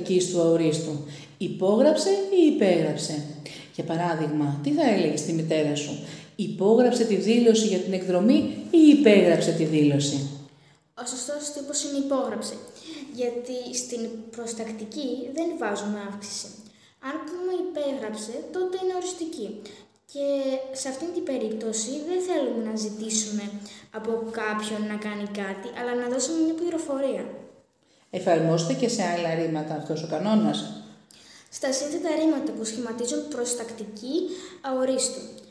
προστακτικής του αορίστου. Υπόγραψε ή υπέγραψε. Για παράδειγμα, τι θα έλεγες στη μητέρα σου? Υπόγραψε τη δήλωση για την εκδρομή ή υπέγραψε τη δήλωση? Ο σωστός τύπος είναι υπόγραψε, γιατί στην προστακτική δεν βάζουμε αύξηση. Αν πούμε υπέγραψε, τότε είναι οριστική. Και σε αυτήν την περίπτωση δεν θέλουμε να ζητήσουμε από κάποιον να κάνει κάτι, αλλά να δώσουμε μια πληροφορία. Εφαρμόζεται και σε άλλα ρήματα αυτός ο κανόνας? Στα σύνθετα ρήματα που σχηματίζουν προστακτική αορίστου.